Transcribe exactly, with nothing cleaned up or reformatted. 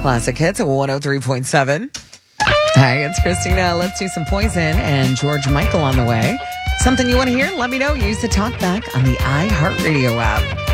Classic Hits at one oh three point seven. Hi, it's Christina. Let's do some Poison and George Michael on the way. Something you want to hear? Let me know. Use the talkback on the iHeartRadio app.